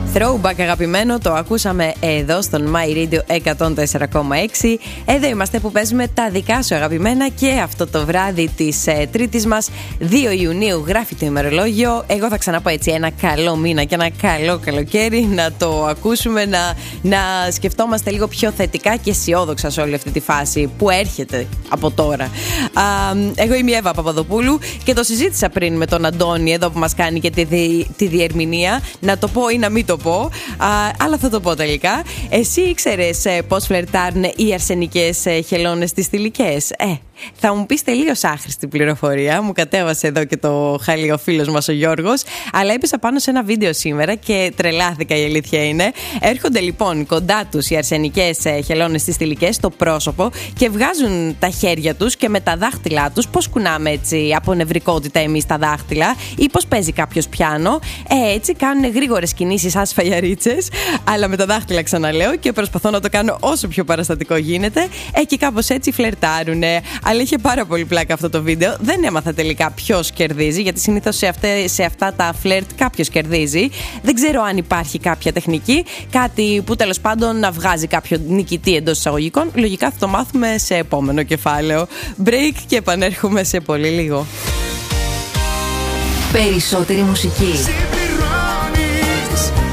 Throwback αγαπημένο, το ακούσαμε εδώ στον My Radio 104,6. Εδώ είμαστε που παίζουμε τα δικά σου αγαπημένα και αυτό το βράδυ της Τρίτης μας 2 Ιουνίου γράφει το ημερολόγιο. Εγώ θα ξαναπώ έτσι ένα καλό μήνα και ένα καλό καλοκαίρι να το ακούσουμε, να σκεφτόμαστε λίγο πιο θετικά και αισιόδοξα σε όλη αυτή τη φάση που έρχεται από τώρα. Εγώ είμαι η Εύα Παπαδοπούλου και το συζήτησα πριν με τον Αντώνη εδώ που μας κάνει και τη διερμηνία. Να το πω ή να μην το πω, αλλά θα το πω τελικά. Εσύ ήξερες πώς φλερτάρουν οι αρσενικές χελώνες στις θηλυκές? Θα μου πεις τελείως άχρηστη πληροφορία. Μου κατέβασε εδώ και το χαλί ο φίλος μας ο Γιώργος. Αλλά έπεσα πάνω σε ένα βίντεο σήμερα και τρελάθηκα, η αλήθεια είναι. Έρχονται λοιπόν κοντά τους οι αρσενικές χελώνες στις θηλυκές στο πρόσωπο και βγάζουν τα χέρια τους και με τα δάχτυλά τους. Πώς κουνάμε έτσι από νευρικότητα εμείς τα δάχτυλα ή πώς παίζει κάποιος πιάνο. Έτσι κάνουν γρήγορες κινήσεις σαν σφαλιαρίτσες, αλλά με τα δάχτυλα, ξαναλέω, και προσπαθώ να το κάνω όσο πιο παραστατικό γίνεται. Και κάπως έτσι φλερτάρουνε. Αλλά είχε πάρα πολύ πλάκα αυτό το βίντεο. Δεν έμαθα τελικά ποιος κερδίζει, γιατί συνήθως σε αυτά τα φλερτ κάποιος κερδίζει. Δεν ξέρω αν υπάρχει κάποια τεχνική, κάτι που τέλος πάντων να βγάζει κάποιο νικητή εντός εισαγωγικών. Λογικά θα το μάθουμε σε επόμενο κεφάλαιο. Break και επανέρχομαι σε πολύ λίγο. Περισσότερη μουσική.